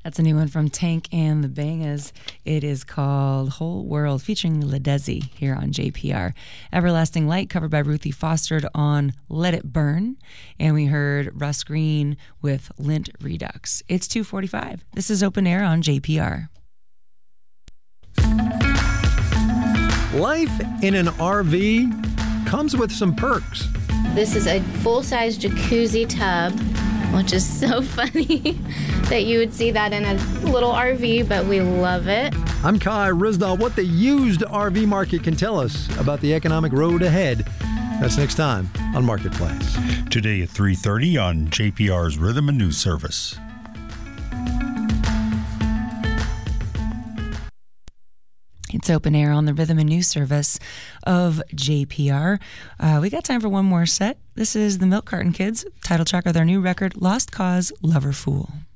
That's a new one from Tank and the Bangas. It is called Whole World, featuring Ledesi here on JPR. Everlasting Light, covered by Ruthie Foster on Let It Burn. And we heard Russ Green with Lint Redux. It's 2:45. This is Open Air on JPR. Life in an RV comes with some perks. This is a full-size jacuzzi tub, which is so funny that you would see that in a little RV, but we love it. I'm Kai Rizdal. What the used RV market can tell us about the economic road ahead. That's next time on Marketplace. Today at 3:30 on JPR's Rhythm and News Service. It's Open Air on the Rhythm and News Service of JPR. We got time for one more set. This is the Milk Carton Kids, title track of their new record, Lost Cause, Lover Fool.